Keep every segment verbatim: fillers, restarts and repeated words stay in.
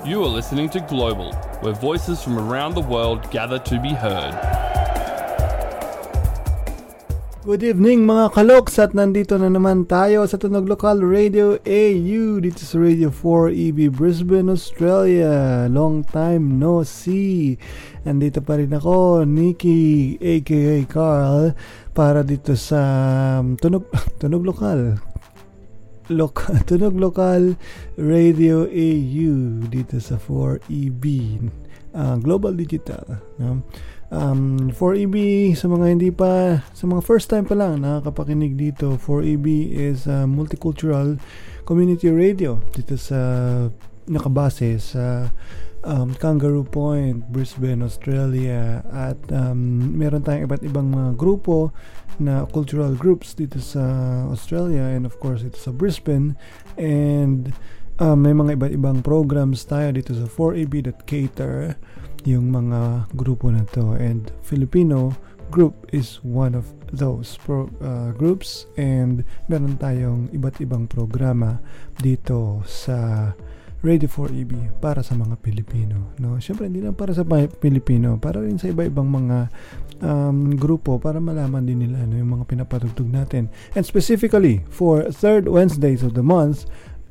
You are listening to Global, where voices from around the world gather to be heard. Good evening mga kaloks, at nandito na naman tayo sa Tunog Lokal Radio A U dito sa Radio four E B Brisbane, Australia. Long time no see. Nandito pa rin ako, Nikki aka Carl, para dito sa um, Tunog Tunog Lokal. Lok, Tunog Lokal Radio A U dito sa four E B uh, Global Digital, no? um, four E B, sa mga hindi pa, sa mga first time pa lang nakakapakinig dito, four E B is a multicultural community radio dito sa, nakabase sa um, Kangaroo Point, Brisbane, Australia. At um, meron tayong iba't ibang mga grupo na cultural groups dito sa Australia and of course dito sa Brisbane, and um, may mga iba't ibang programs tayo dito sa four E B that cater yung mga grupo na to, and Filipino group is one of those pro, uh, groups, and meron tayong iba't ibang programa dito sa Radio four E B para sa mga Pilipino, no? Siyempre hindi lang para sa Pilipino, para rin sa iba-ibang mga um, grupo, para malaman din nila ano yung mga pinapatugtog natin. And specifically for third Wednesdays of the month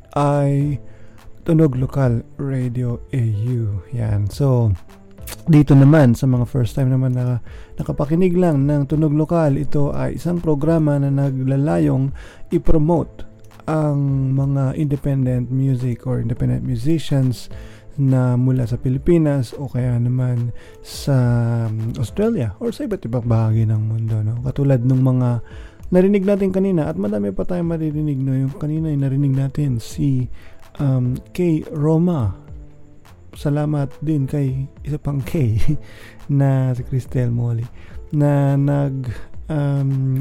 ay Tunog Lokal Radio A U. Yan. So dito naman sa mga first time naman na nakapakinig lang ng Tunog Lokal, ito ay isang programa na naglalayong i-promote ang mga independent music or independent musicians na mula sa Pilipinas o kaya naman sa Australia or sa iba't ibang bahagi ng mundo, no? Katulad ng mga narinig natin kanina, at madami pa tayong maririnig, no? Yung kanina yung narinig natin si um, K. Roma. Salamat din kay isa pang K na si Cristel Molly na nag um,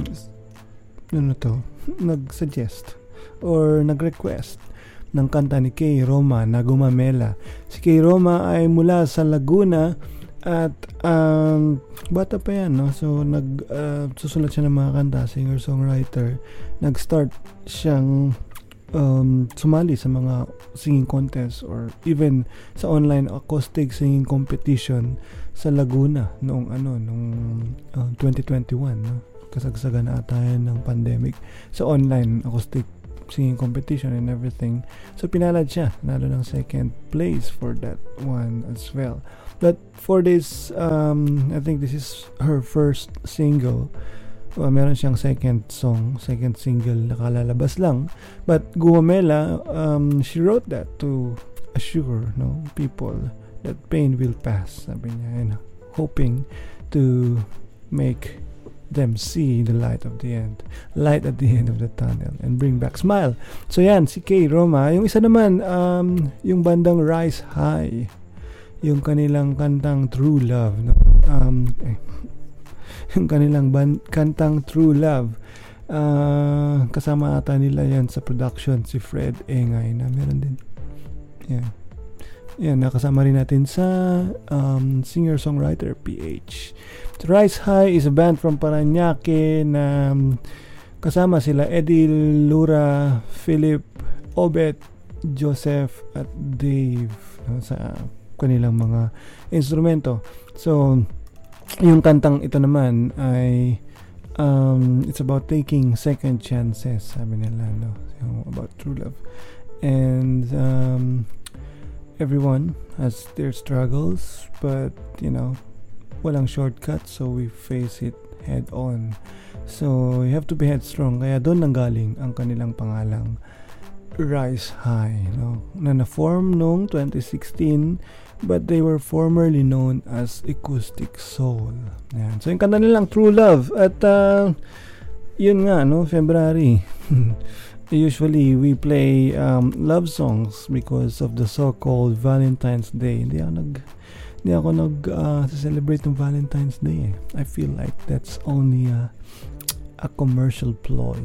ano to nag-suggest or nag-request ng kanta ni Kay Roma na Gumamela. Si Kay Roma ay mula sa Laguna at um, bata pa yan, no? So nag uh, susulat siya ng mga kanta, singer-songwriter. Nag-start siyang um, sumali sa mga singing contest or even sa online acoustic singing competition sa Laguna noong ano nung uh, twenty twenty-one, no? Kasagsagan na ata yan ng pandemic sa online acoustic singing competition and everything. So pinalad siya, nalo ng second place for that one as well. But for this um, I think this is her first single. Well, meron siyang second song, second single na kalalabas lang. But Gumamela, um, she wrote that to assure, no, people that pain will pass, sabi niya, and hoping to make them see the light of the end, light at the end of the tunnel, and bring back smile. So yan, si Kay Roma. Yung isa naman, um, yung bandang Rise High, yung kanilang kantang True Love, no? Um, eh, yung kanilang band, kantang True Love, uh, kasama ata nila yan sa production si Fred Engay na meron din yan. Yan, nakasama rin natin sa um, singer-songwriter P H. Rise High is a band from Parañaque na um, kasama sila Eddie Lura, Philip, Obet, Joseph at Dave, no, sa kanilang mga instrumento. So yung kantang ito naman ay um, it's about taking second chances, sabi nila, no? So, about true love. And um, everyone has their struggles, but you know, walang shortcut, so we face it head on. So you have to be headstrong. Kaya doon nanggaling ang kanilang pangalang Rise High, no? Na na-form noong twenty sixteen, but they were formerly known as Acoustic Soul. Yan. So yung kanta nilang True Love, at uh, yun nga, no, February. Usually we play um, love songs because of the so-called Valentine's Day. Hindi ako nag Hindi ako nag-celebrate uh, ng Valentine's Day, eh. I feel like that's only a, a commercial ploy.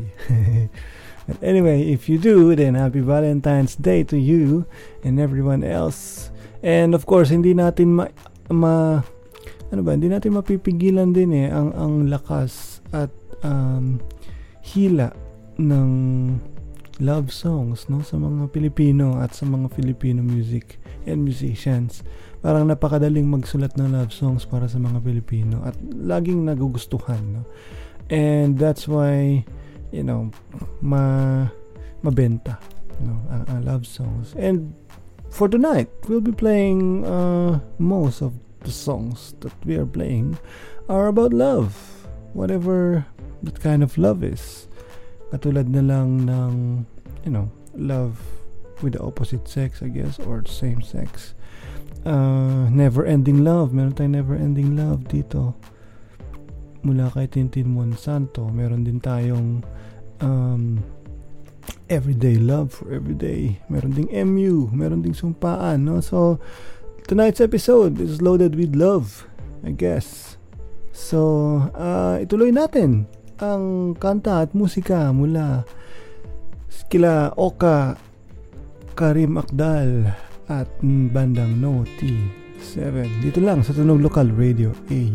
But anyway, if you do, then happy Valentine's Day to you and everyone else. And of course, hindi natin ma, ma ano ba, hindi natin mapipigilan din eh ang ang lakas at um, hila ng love songs, no, sa mga Pilipino at sa mga Filipino music and musicians. Parang napakadaling magsulat ng love songs para sa mga Pilipino at laging nagugustuhan, no? And that's why, you know, ma mabenta, no, ang, ang love songs. And for tonight, we'll be playing uh, most of the songs that we are playing are about love, whatever that kind of love is. Katulad na lang ng, you know, love with the opposite sex, I guess, or same sex. Uh, never-ending love. Meron tayong never-ending love dito. Mula kay Tintin Monsanto. Meron din tayong um, everyday love for everyday. Meron ding M U. Meron ding sumpaan, no? So, tonight's episode is loaded with love, I guess. So, uh, ituloy natin ang kanta at musika mula kila Oka, Karim Akdal at bandang No T seven. Dito lang sa Tunog Lokal Radio A